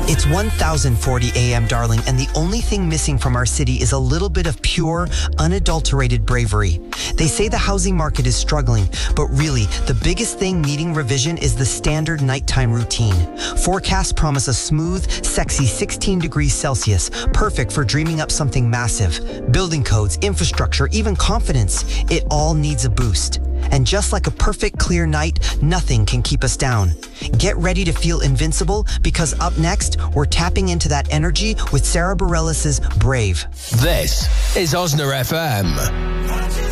It's 1040 a.m., darling, and the only thing missing from our city is a little bit of pure, unadulterated bravery. They say the housing market is struggling, but really, the biggest thing needing revision is the standard nighttime routine. Forecasts promise a smooth, sexy 16 degrees Celsius, perfect for dreaming up something massive. Building codes, infrastructure, even confidence, it all needs a boost. And just like a perfect clear night, nothing can keep us down. Get ready to feel invincible, because up next, we're tapping into that energy with Sarah Bareilles' Brave. This is Osna FM.